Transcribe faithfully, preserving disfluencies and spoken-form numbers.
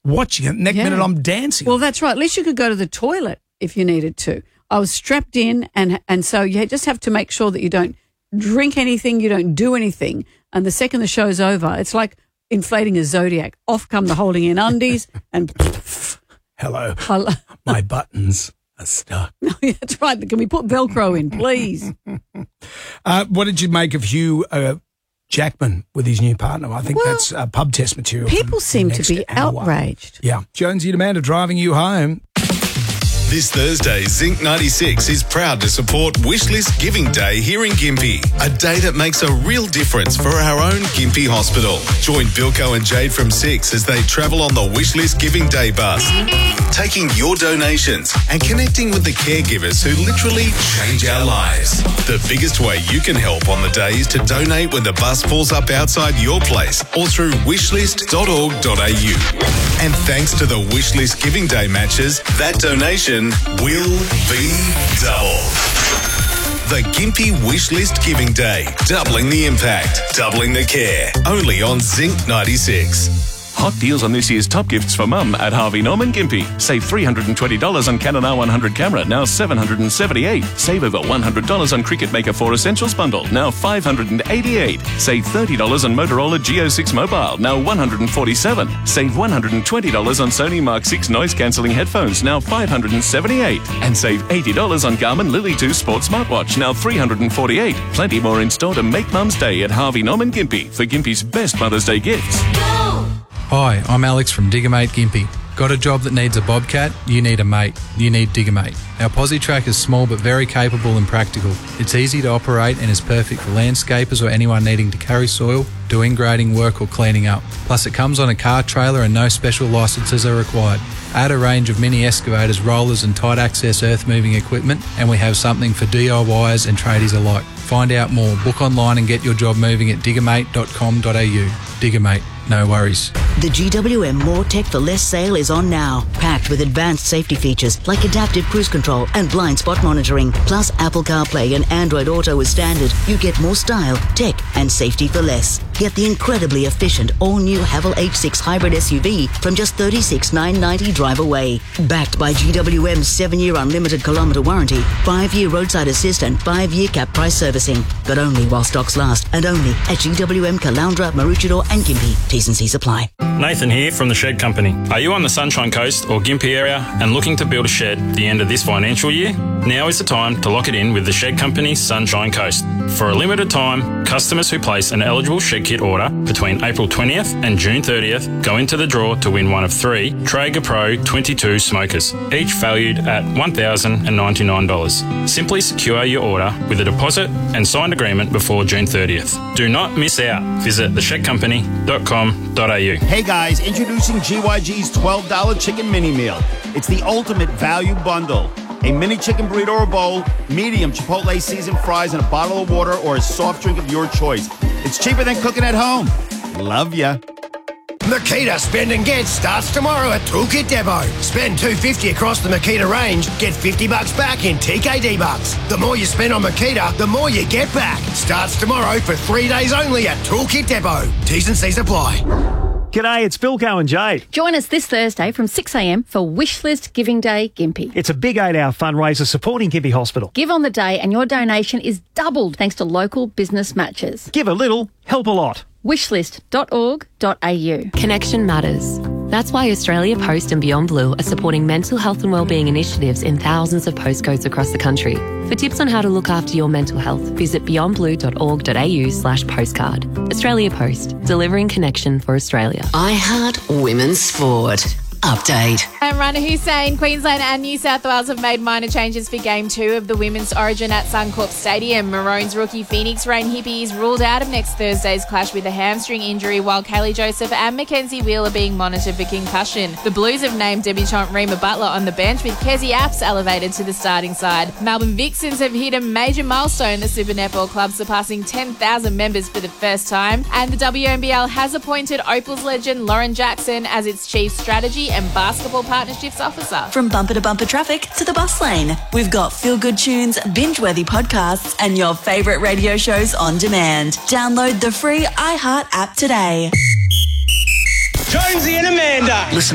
watching it. Next Yeah. minute I'm dancing. Well, that's right. At least you could go to the toilet if you needed to. I was strapped in, and and so you just have to make sure that you don't drink anything, you don't do anything. And the second the show's over, it's like inflating a Zodiac. Off come the holding in undies and... Hello. Hello. My buttons are stuck. That's right. Can we put Velcro in, please? Uh, what did you make of Hugh uh, Jackman with his new partner? I think Well, that's uh, pub test material. People for seem the to be next hour. outraged. Yeah. Jonesy and Amanda driving you home. This Thursday, Zinc ninety-six is proud to support Wishlist Giving Day here in Gympie, a day that makes a real difference for our own Gympie Hospital. Join Bilko and Jade from six as they travel on the Wishlist Giving Day bus, taking your donations and connecting with the caregivers who literally change our lives. The biggest way you can help on the day is to donate when the bus pulls up outside your place or through wishlist dot org dot a u. And thanks to the Wishlist Giving Day matches, that donation will be doubled. The Gympie Wishlist Giving Day. Doubling the impact, doubling the care. Only on Zinc ninety-six. Hot deals on this year's top gifts for mum at Harvey Norman Gympie. Save three hundred twenty dollars on Canon R one hundred camera, now seven hundred seventy-eight dollars. Save over one hundred dollars on Cricket Maker four Essentials bundle, now five hundred eighty-eight dollars. Save thirty dollars on Motorola Geo six Mobile, now one hundred forty-seven dollars. Save one hundred twenty dollars on Sony Mark six noise-cancelling headphones, now five hundred seventy-eight dollars. And save eighty dollars on Garmin Lily two Sports Smartwatch, now three hundred forty-eight dollars. Plenty more in store to make Mum's Day at Harvey Norman Gympie for Gympie's best Mother's Day gifts. Hi, I'm Alex from Diggermate Gympie. Got a job that needs a bobcat? You need a mate. You need Diggermate. Our posi track is small but very capable and practical. It's easy to operate and is perfect for landscapers or anyone needing to carry soil, do ingrading work or cleaning up. Plus it comes on a car trailer and no special licences are required. Add a range of mini excavators, rollers and tight access earth moving equipment, and we have something for D I Yers and tradies alike. Find out more, book online and get your job moving at diggermate dot com dot a u. Diggermate, no worries. The G W M More Tech for Less sale is on now, packed with advanced safety features like adaptive cruise control and blind spot monitoring, plus Apple CarPlay and Android Auto as standard. You get more style, tech and safety for less. Get the incredibly efficient all-new Haval H six hybrid S U V from just thirty-six thousand nine hundred ninety dollars drive away. Backed by G W M's seven-year unlimited kilometre warranty, five-year roadside assist and five-year cap price servicing. But only while stocks last and only at G W M Caloundra, Maroochydore and Gympie. T's and C's apply. Nathan here from the Shed Company. Are you on the Sunshine Coast or Gympie area and looking to build a shed at the end of this financial year? Now is the time to lock it in with the Shed Company's Sunshine Coast. For a limited time, customers who place an eligible shed kit order between April twentieth and June thirtieth go into the draw to win one of three Traeger Pro twenty-two smokers, each valued at one thousand ninety-nine dollars. Simply secure your order with a deposit and signed agreement before June thirtieth. Do not miss out. Visit the shed company dot com dot a u. Hey guys, introducing G Y G's twelve dollar chicken mini meal. It's the ultimate value bundle. A mini chicken burrito or bowl, medium Chipotle seasoned fries, and a bottle of water or a soft drink of your choice. It's cheaper than cooking at home. Love ya. Makita Spend and Get starts tomorrow at Toolkit Depot. Spend two hundred fifty dollars across the Makita range, get fifty bucks back in T K D bucks. The more you spend on Makita, the more you get back. Starts tomorrow for three days only at Toolkit Depot. T's and C's apply. G'day, it's Bilko and Jade. Join us this Thursday from six a m for Wishlist Giving Day Gympie. It's a big eight-hour fundraiser supporting Gympie Hospital. Give on the day and your donation is doubled thanks to local business matches. Give a little, help a lot. wishlist dot org dot a u. Connection matters. That's why Australia Post and Beyond Blue are supporting mental health and wellbeing initiatives in thousands of postcodes across the country. For tips on how to look after your mental health, visit beyond blue dot org dot a u slash postcard. Australia Post, delivering connection for Australia. I Heart Women's Sport. Update. And Rana Hussain, Queensland and New South Wales have made minor changes for Game two of the Women's Origin at Suncorp Stadium. Maroons rookie Phoenix Rain Hippies ruled out of next Thursday's clash with a hamstring injury, while Kaylee Joseph and Mackenzie Wheeler being monitored for concussion. The Blues have named debutante Rima Butler on the bench, with Kezi Apps elevated to the starting side. Melbourne Vixens have hit a major milestone, the Super Netball Club surpassing ten thousand members for the first time, and the W N B L has appointed Opals legend Lauren Jackson as its Chief Strategy and Basketball Partnerships Officer. From bumper to bumper traffic to the bus lane, we've got feel-good tunes, binge-worthy podcasts, and your favourite radio shows on demand. Download the free iHeart app today. Jonesy and Amanda. Listen